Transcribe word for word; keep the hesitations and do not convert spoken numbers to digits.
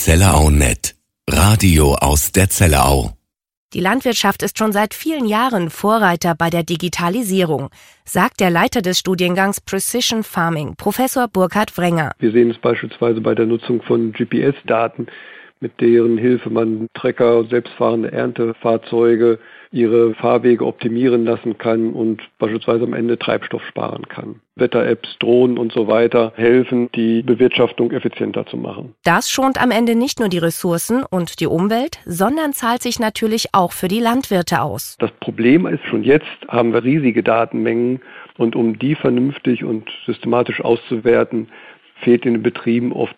Zellerau Punkt net. Radio aus der Zellerau. Die Landwirtschaft ist schon seit vielen Jahren Vorreiter bei der Digitalisierung, sagt der Leiter des Studiengangs Precision Farming, Professor Burkhard Wrenger. Wir sehen es beispielsweise bei der Nutzung von G P S-Daten, mit deren Hilfe man Trecker, selbstfahrende Erntefahrzeuge ihre Fahrwege optimieren lassen kann und beispielsweise am Ende Treibstoff sparen kann. Wetter-Apps, Drohnen und so weiter helfen, die Bewirtschaftung effizienter zu machen. Das schont am Ende nicht nur die Ressourcen und die Umwelt, sondern zahlt sich natürlich auch für die Landwirte aus. Das Problem ist, schon jetzt haben wir riesige Datenmengen und um die vernünftig und systematisch auszuwerten, fehlt in den Betrieben oft